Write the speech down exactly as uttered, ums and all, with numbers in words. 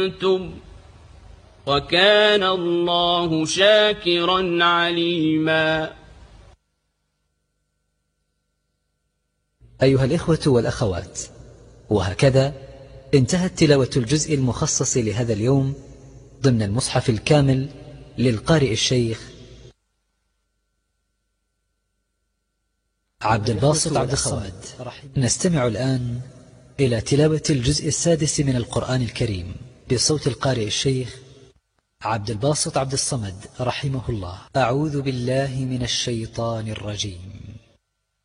أنتم وكان الله شاكرا عليما. أيها الإخوة والأخوات، وهكذا انتهت تلاوة الجزء المخصص لهذا اليوم ضمن المصحف الكامل للقارئ الشيخ عبد الباسط عبد الصمد. نستمع الآن إلى تلاوة الجزء السادس من القرآن الكريم بصوت القارئ الشيخ عبد الباسط عبد الصمد رحمه الله. أعوذ بالله من الشيطان الرجيم.